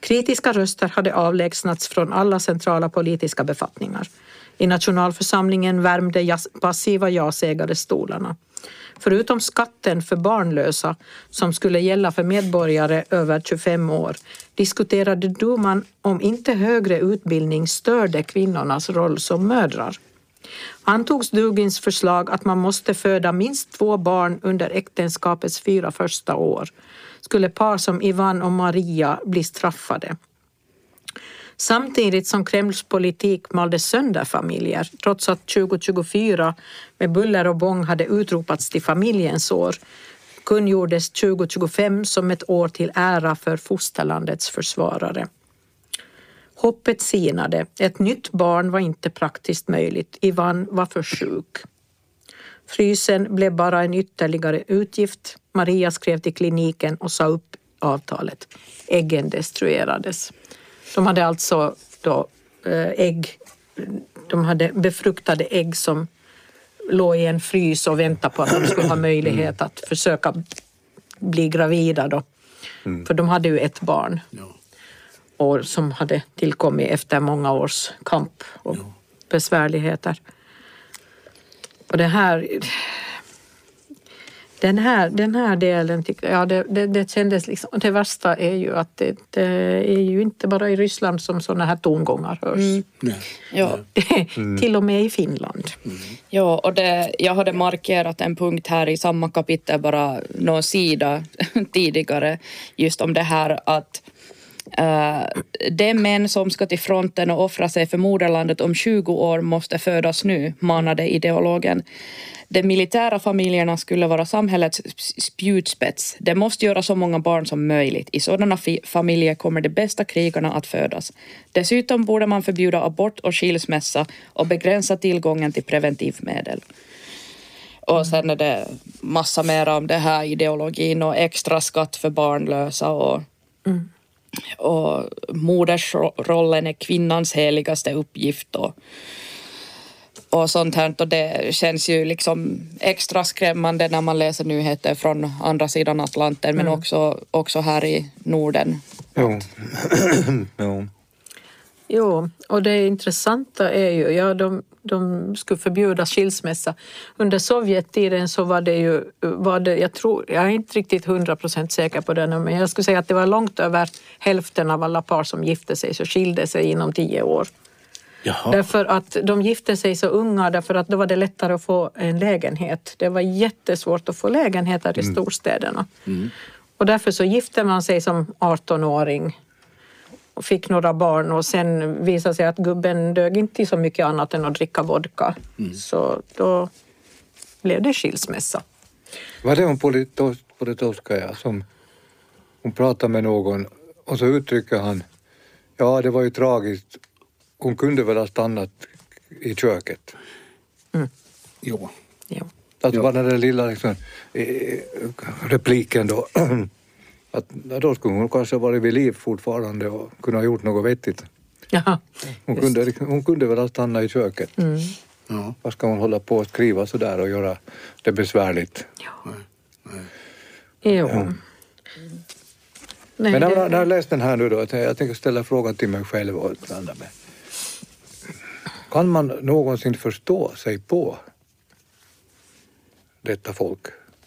Kritiska röster hade avlägsnats från alla centrala politiska befattningar. I nationalförsamlingen värmde passiva ja-sägare stolarna. Förutom skatten för barnlösa som skulle gälla för medborgare över 25 år diskuterade duman om inte högre utbildning störde kvinnornas roll som mödrar. Antogs Dugins förslag att man måste föda minst 2 barn under äktenskapets 4 första år skulle par som Ivan och Maria bli straffade. Samtidigt som Kremls politik malde sönder familjer, trots att 2024 med buller och bång hade utropats till familjens år, kungjordes 2025 som ett år till ära för fosterlandets försvarare. Hoppet sinade. Ett nytt barn var inte praktiskt möjligt. Ivan var för sjuk. Frysen blev bara en ytterligare utgift. Maria skrev till kliniken och sa upp avtalet. Äggen destruerades. De hade alltså då de hade befruktade ägg som låg i en frys och väntade på att de skulle ha möjlighet att försöka bli gravida då. För de hade ju ett barn. Och som hade tillkommit efter många års kamp och besvärligheter. Och den här delen tyckte jag, det kändes liksom, det värsta är ju att det är ju inte bara i Ryssland som sådana här tongångar hörs. Ja. Till och med i Finland. Ja, och jag hade markerat en punkt här i samma kapitel, bara någon sida tidigare, just om det här att de män som ska till fronten och offra sig för moderlandet om 20 år måste födas nu, manade ideologen. De militära familjerna skulle vara samhällets spjutspets. Det måste göra så många barn som möjligt. I sådana familjer kommer de bästa krigarna att födas. Dessutom borde man förbjuda abort och skilsmässa och begränsa tillgången till preventivmedel. Och sen är det massa mer om det här ideologin och extra skatt för barnlösa och modersrollen är kvinnans heligaste uppgift och sånt här. Och det känns ju liksom extra skrämmande när man läser nyheter från andra sidan Atlanten men också här i Norden. Jo, och det intressanta är ju, de skulle förbjuda skilsmässa. Under Sovjettiden så var det jag är inte riktigt 100% säker på det nu, men jag skulle säga att det var långt över hälften av alla par som gifte sig så skilde sig inom 10 år. Jaha. Därför att de gifte sig så unga, därför att då var det lättare att få en lägenhet. Det var jättesvårt att få lägenheter i storstäderna. Och därför så gifte man sig som 18-åring och fick några barn och sen visade sig att gubben dög inte så mycket annat än att dricka vodka. Så då blev det skilsmässa. Var det om Politkovskaja som hon pratar med någon och så uttrycker han, ja det var ju tragiskt, hon kunde väl ha stannat i köket. Jo. Alltså bara den där lilla liksom, repliken då. Att då skulle hon kanske varit vid liv fortfarande och kunna ha gjort något vettigt. Ja, hon kunde väl ha stannat i köket. Ja. Vad ska hon hålla på och skriva sådär och göra det besvärligt? Jo. Nej, men när jag läst den här nu då, jag tänker ställa frågan till mig själv och andra med. Kan man någonsin förstå sig på detta folk?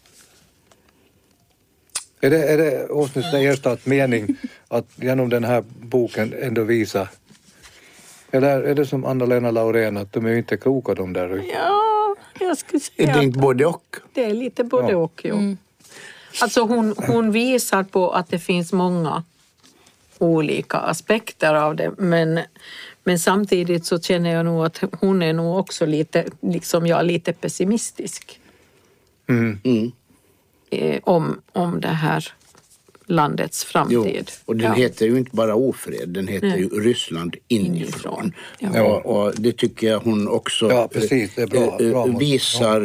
Är det åtminstone Erstats mening att genom den här boken ändå visa, eller är det som Anna-Lena Laurén att de är inte kloka de där? Ja, jag skulle säga är det inte både och? Det är lite både och, jo. Alltså hon visar på att det finns många olika aspekter av det, men samtidigt så känner jag nog att hon är nog också lite, liksom jag, lite pessimistisk. Om det här landets framtid. Jo, och den heter ju inte bara ofred, den heter ju Ryssland inifrån. Ja. Och det tycker jag hon också precis, det är bra. Visar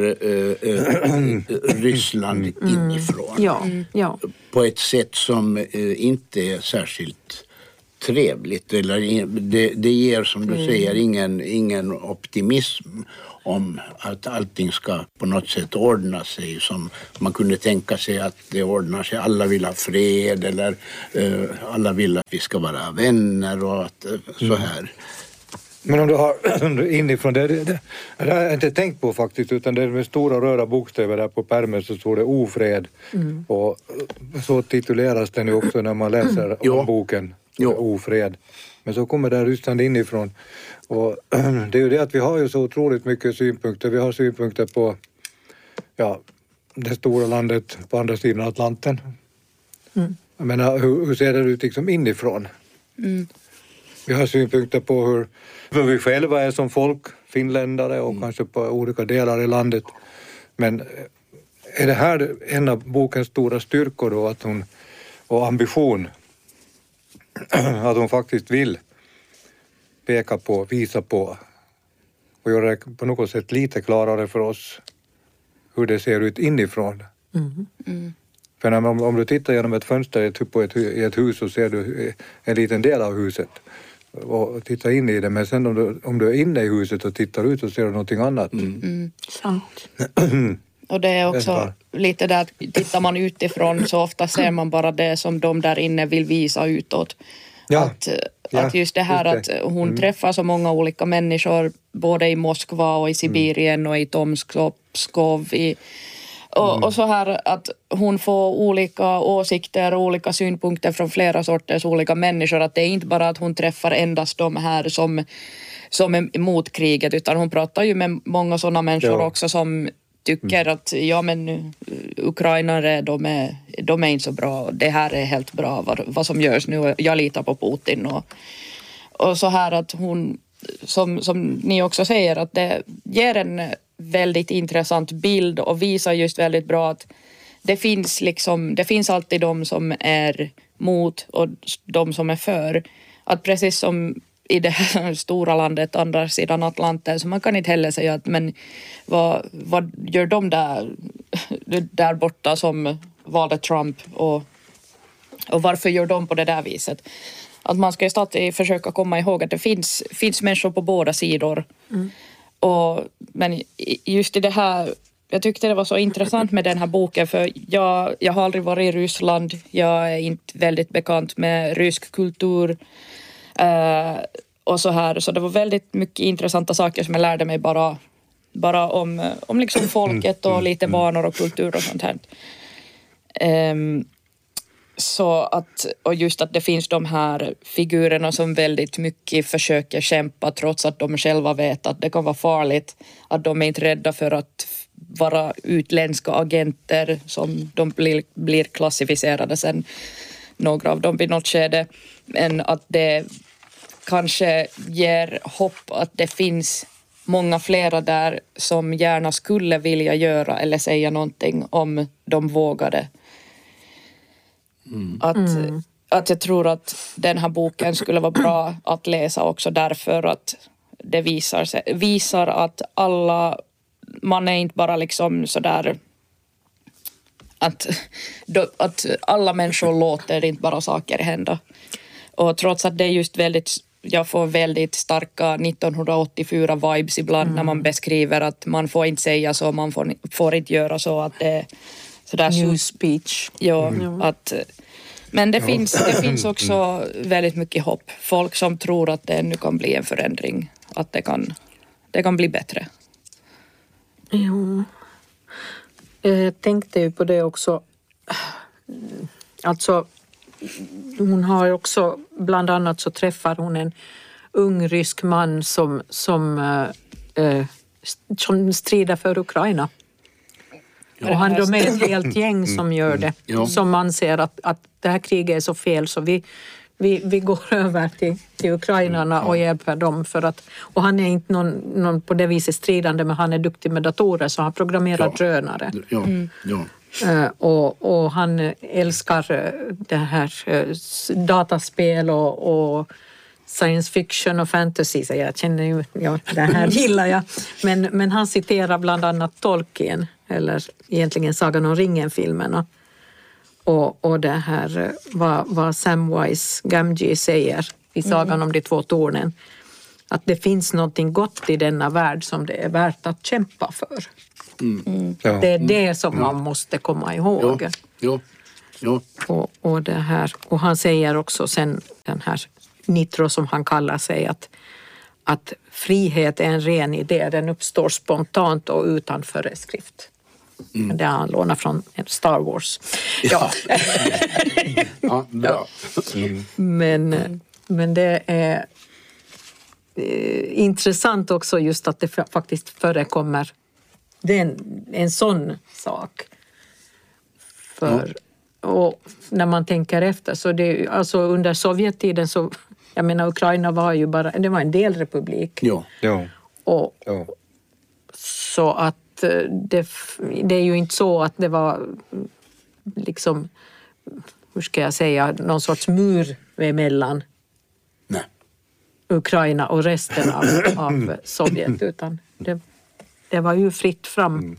Ryssland inifrån. Ja. På ett sätt som inte är särskilt trevligt. Eller det ger, som du säger, ingen optimism om att allting ska på något sätt ordna sig som man kunde tänka sig att det ordnar sig. Alla vill ha fred eller alla vill att vi ska vara vänner och att, så här. Men om du har inifrån det har jag inte tänkt på faktiskt, utan det är med stora röda bokstäver där på pärmen så står det ofred. Och så tituleras den ju också när man läser om boken. Ofred. Men så kommer det Ryssland inifrån. Och det är ju det att vi har ju så otroligt mycket synpunkter. Vi har synpunkter på det stora landet på andra sidan Atlanten. Jag menar, hur ser det ut liksom inifrån? Vi har synpunkter på hur vi själva är som folk, finländare och kanske på olika delar i landet. Men är det här en av bokens stora styrkor då, att hon, och ambition, att hon faktiskt vill peka på, visa på och göra det på något sätt lite klarare för oss hur det ser ut inifrån. För om du tittar genom ett fönster i ett hus så ser du en liten del av huset och tittar in i det, men sen om du är inne i huset och tittar ut så ser du någonting annat. Sant. Och det är också lite där, tittar man utifrån så ofta ser man bara det som de där inne vill visa utåt. Att just det här att hon träffar så många olika människor både i Moskva och i Sibirien och i Tomsk och Pskov och så här att hon får olika åsikter och olika synpunkter från flera sorters olika människor, att det är inte bara att hon träffar endast de här som är emot kriget, utan hon pratar ju med många sådana människor också som tycker att ukrainare de är inte så bra, det här är helt bra vad som görs nu, jag litar på Putin och så här att hon som ni också säger att det ger en väldigt intressant bild och visar just väldigt bra att det finns alltid de som är mot och de som är för, att precis som i det här stora landet andra sidan Atlanten, så man kan inte heller säga att men vad gör de där borta som valde Trump och varför gör de på det där viset? Att man ska ju försöka komma ihåg att det finns människor på båda sidor. Men just i det här, jag tyckte det var så intressant med den här boken, för jag har aldrig varit i Ryssland, jag är inte väldigt bekant med rysk kultur och så här, så det var väldigt mycket intressanta saker som jag lärde mig bara om liksom folket och lite vanor och kultur och sånt här. Så att, och just att det finns de här figurerna som väldigt mycket försöker kämpa trots att de själva vet att det kan vara farligt, att de är inte rädda för att vara utländska agenter som de blir klassificerade sen, några av dem vid något skede, men att det kanske ger hopp att det finns många flera där som gärna skulle vilja göra eller säga någonting om de vågade. Att jag tror att den här boken skulle vara bra att läsa också därför att det visar att man är inte bara liksom sådär att alla människor låter inte bara saker hända. Och trots att det är just jag får väldigt starka 1984-vibes ibland när man beskriver att man får inte säga så, man får inte göra så, att det är sådär New speech. Men det finns också väldigt mycket hopp. Folk som tror att det nu kan bli en förändring, att det kan bli bättre. Jo. Jag tänkte ju på det också. Alltså, hon har också, bland annat så träffar hon en ung rysk man som strider för Ukraina. Och de är ett helt gäng som gör det. Som anser att det här kriget är så fel så vi går över till ukrainarna och hjälper dem. Och han är inte någon på det viset stridande, men han är duktig med datorer så han programmerar drönare. Och han älskar det här dataspel och science fiction och fantasy, så jag känner ju, det här gillar jag. Men han citerar bland annat Tolkien, eller egentligen Sagan om ringen-filmerna. Och det här vad Samwise Gamgee säger i sagan om de 2 tornen. Att det finns någonting gott i denna värld som det är värt att kämpa för. Ja. Det är det som man måste komma ihåg. Jo. Och det här, och han säger också sen, den här Nitro som han kallar sig, att frihet är en ren idé, den uppstår spontant och utan föreskrift. Det har han lånat från Star Wars. Ja. Ja, bra. Men det är intressant också just att det faktiskt förekommer en sån sak. Och när man tänker efter så det, alltså under Sovjettiden så, jag menar Ukraina var ju bara, det var en delrepublik. Ja. Och så att det är ju inte så att det var liksom, hur ska jag säga, någon sorts mur emellan Nej. Ukraina och resten av Sovjet, utan det var ju fritt fram.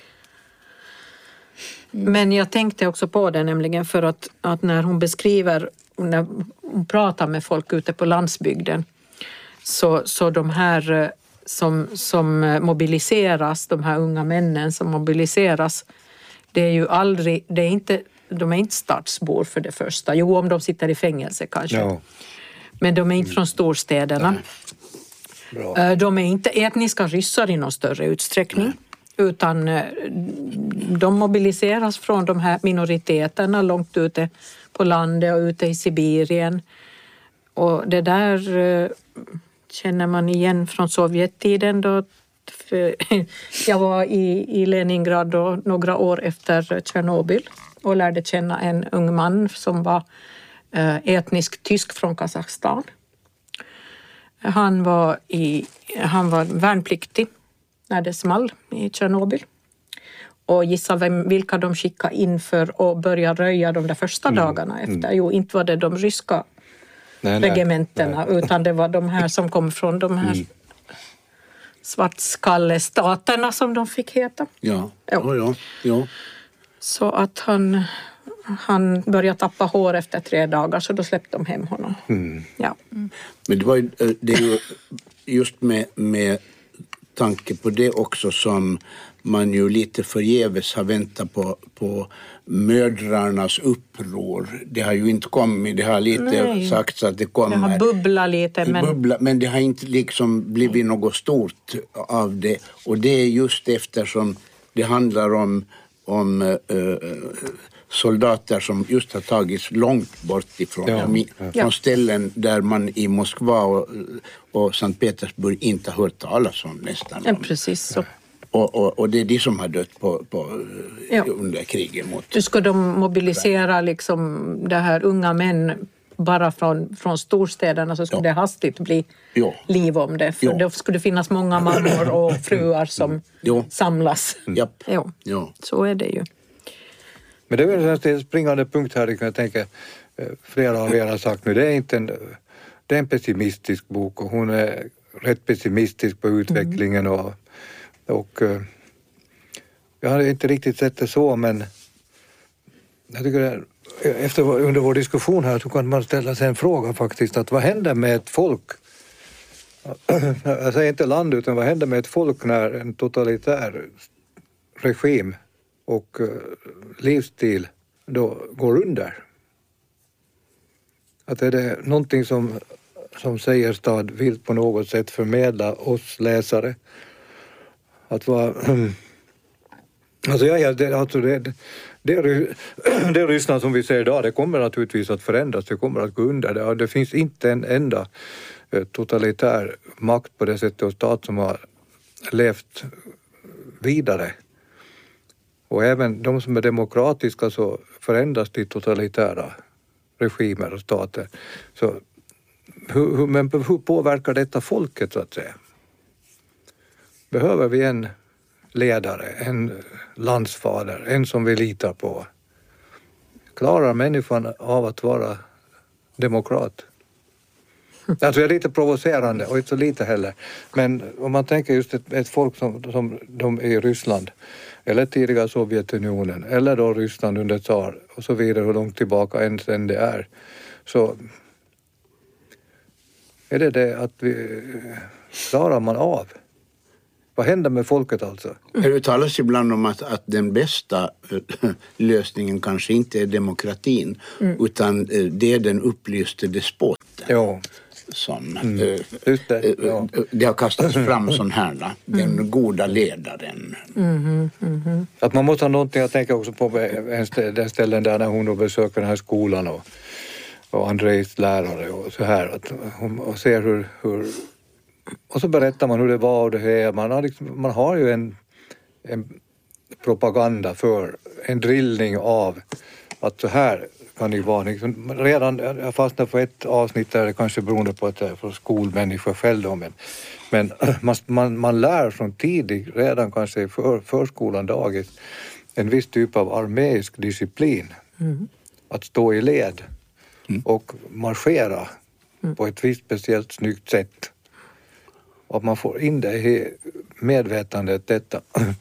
Men jag tänkte också på det nämligen för att när hon beskriver, när hon pratar med folk ute på landsbygden, så de här som mobiliseras, de här unga männen som mobiliseras, det är ju aldrig, de är inte stadsbor för det första. Jo, om de sitter i fängelse kanske. Ja. Men de är inte från storstäderna. Bra. De är inte etniska ryssar i någon större utsträckning. Utan de mobiliseras från de här minoriteterna långt ute på landet och ute i Sibirien. Och det där känner man igen från Sovjettiden då. Jag var i Leningrad då, några år efter Tjernobyl och lärde känna en ung man som var etnisk tysk från Kazakstan. Han var värnpliktig när det small i Tjernobyl. Och gissa vilka de skickade in för att börja röja de där första dagarna efter. Jo, inte var det de ryska regementerna, utan det var de här som kom från de här svartskallestaterna som de fick heta. Ja. Så att han började tappa hår efter 3 dagar, så då släppte de hem honom. Ja. Men det är ju just med tanke på det också som man ju lite förgäves har väntat på mödrarnas uppror. Det har ju inte kommit, det har lite sagts att det kommer. Det har bubblat lite. Men det har inte liksom blivit något stort av det. Och det är just eftersom det handlar om soldater som just har tagits långt bort ifrån från ställen där man i Moskva och Sankt Petersburg inte har hört talas om nästan. Ja, precis så. Och det är de som har dött under kriget mot... Nu ska de mobilisera liksom det här unga män bara från storstäderna, så skulle det hastigt bli liv om det. För då skulle det finnas många mammor och fruar som samlas. Ja. Så är det ju. Men det är väl en springande punkt här, jag tänker, flera av er har sagt nu, det är en pessimistisk bok och hon är rätt pessimistisk på utvecklingen och jag har inte riktigt sett det så, men jag tycker under vår diskussion här så kan man ställa sig en fråga faktiskt, att vad händer med ett folk, jag säger inte land, utan vad händer med ett folk när en totalitär regim och livsstil då går under? Att är det någonting som Seierstad vill på något sätt förmedla oss läsare? Att vara... Det Ryssland som vi ser idag, det kommer naturligtvis att förändras, det kommer att gå under. Det finns inte en enda totalitär makt på det sättet och stat som har levt vidare. Och även de som är demokratiska så förändras till totalitära regimer och stater. Så hur påverkar detta folket så att säga? Behöver vi en ledare, en landsfader, en som vi litar på? Klarar människan av att vara demokrat? Alltså jag är lite provocerande och inte så lite heller. Men om man tänker just ett folk som de i Ryssland eller tidigare Sovjetunionen eller då Ryssland under tsar och så vidare, hur långt tillbaka än det är. Så Är det att vi klarar man av? Vad händer med folket alltså? Det talas ibland om att den bästa lösningen kanske inte är demokratin utan det är den upplyste despoten. Ja. Som, Just det, ja. Det har kastats fram sån här, den goda ledaren. Att man måste ha någonting, jag tänker också på den ställen där när hon då besöker den här skolan och Andrejs lärare och så här. Och ser hur och så berättar man hur det var och det här. Man har ju en propaganda för en drillning av att så här kan det vara. Liksom, redan, jag fastnade på ett avsnitt där det kanske beroende på att det är för skolmänniskor själv då, men man lär från tidigt, redan kanske i förskolan dagis, en viss typ av armeisk disciplin. Att stå i led och marschera på ett visst speciellt snyggt sätt. Och man får in det i medvetandet detta.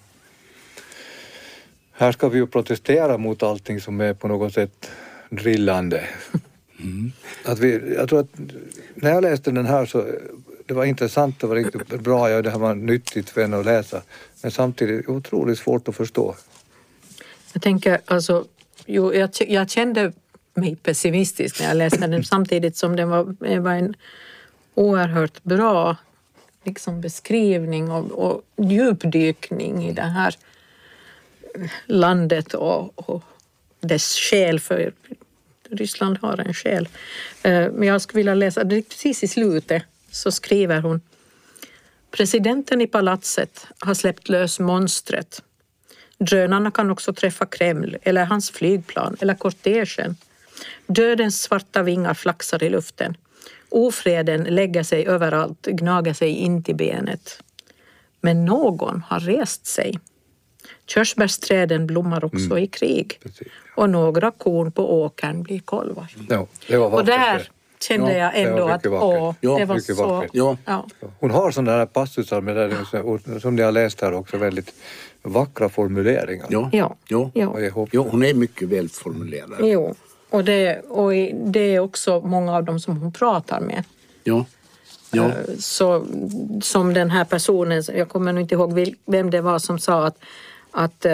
Här ska vi ju protestera mot allting som är på något sätt drillande. Jag tror att när jag läste den här så det var intressant, det var riktigt bra, det här var nyttigt för en att läsa. Men samtidigt otroligt svårt att förstå. Jag tänker alltså, jag kände mig pessimistisk när jag läste den samtidigt som den var en oerhört bra liksom beskrivning och djupdykning i det här landet och dess själ, för Ryssland har en själ. Men jag skulle vilja läsa, precis i slutet så skriver hon: presidenten i palatset har släppt lös monstret. Drönarna kan också träffa Kreml eller hans flygplan eller kortegen. Dödens svarta vingar flaxar i luften. Ofreden lägger sig överallt, gnager sig in till benet. Men någon har rest sig. Körsbärsträden blommar också i krig. Precis. Och några korn på åkern blir kolvar. Ja, det var vackert. Och där kände jag ändå att det var mycket vackert. så... Ja. Hon har sådana här passusar med det, som ni har läst här också, väldigt vackra formuleringar. Hon är mycket välformulerad. Jo, och det är också många av dem som hon pratar med. Ja. Så, som den här personen, jag kommer nu inte ihåg vem det var som sa att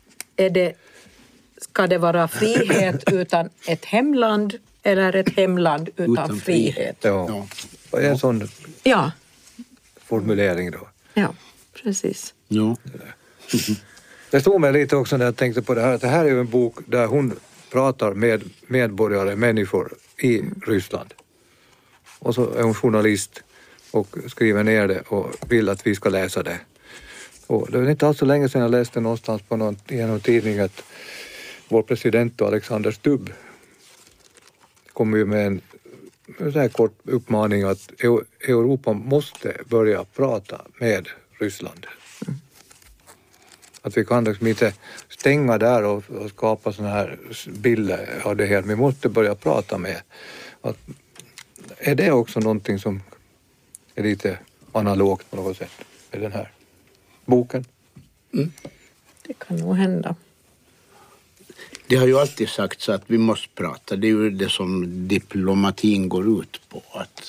ska det vara frihet utan ett hemland eller ett hemland utan frihet? Ja. En sån formulering då. Ja, precis. Ja. Det stod mig lite också när jag tänkte på det här, att det här är ju en bok där hon pratar med medborgare, människor i Ryssland. Och så är hon journalist och skriver ner det och vill att vi ska läsa det. Och det var inte alls så länge sedan jag läste någonstans i en tidning att vår president Alexander Stubb kom ju med en så här kort uppmaning att Europa måste börja prata med Ryssland. Att vi kan liksom inte stänga där och skapa såna här bilder av det här. Vi måste börja prata med. Är det också någonting som är lite analogt på något sätt med den här boken? Det kan nog hända. Det har ju alltid sagts att vi måste prata. Det är ju det som diplomatin går ut på. Att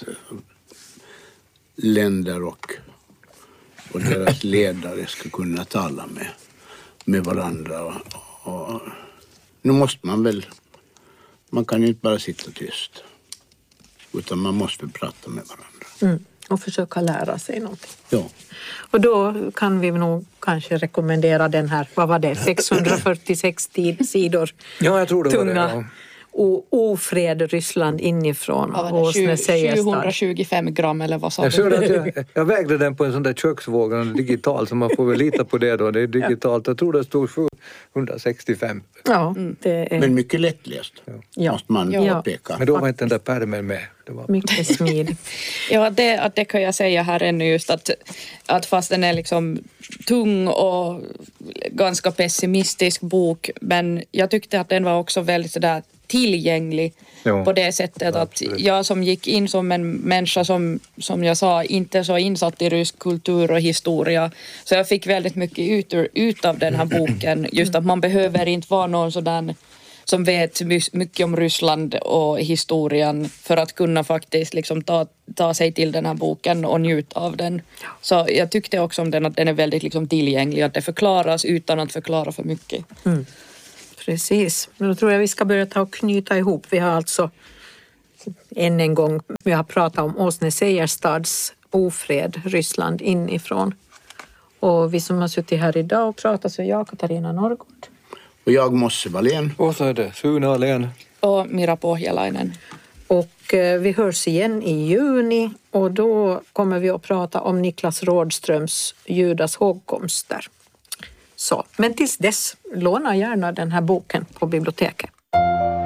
länder och deras ledare ska kunna tala med varandra. Och nu måste man kan ju inte bara sitta tyst. Utan man måste prata med varandra. Och försöka lära sig någonting. Ja. Och då kan vi nog kanske rekommendera den här, vad var det, 646 sidor. Ja, jag tror det tunga, var det. Ja. Ofred Ryssland inifrån. Ja, 725 gram eller vad sa du? Jag vägde den på en sån där köksvåg, digital, så man får väl lita på det då. Det är digitalt. Jag tror det stod 765. Ja, det är... Men mycket lättläst. Måste man påpeka. Men då var inte den där pärmen med. Det var... Mycket smidigt. Ja, det kan jag säga här ännu just att fast den är liksom tung och ganska pessimistisk bok, men jag tyckte att den var också väldigt sådär tillgänglig på det sättet att jag som gick in som en människa som jag sa inte så insatt i rysk kultur och historia, så jag fick väldigt mycket ut av den här boken, just att man behöver inte vara någon sådan som vet mycket om Ryssland och historien för att kunna faktiskt liksom ta sig till den här boken och njuta av den. Så jag tyckte också om den att den är väldigt liksom tillgänglig, att det förklaras utan att förklara för mycket. Precis, men då tror jag vi ska börja ta och knyta ihop. Vi har alltså än en gång vi har pratat om Åsne Seierstads Ofred, Ryssland inifrån. Och vi som har suttit här idag och pratat så är jag Katarina Norrgård. Och jag Mosse Wallén. Och så är det Sune Ahlén. Och Mira Pohjalainen. Och vi hörs igen i juni och då kommer vi att prata om Niklas Rådströms Judas hågkomster. Så, men tills dess, låna gärna den här boken på biblioteket.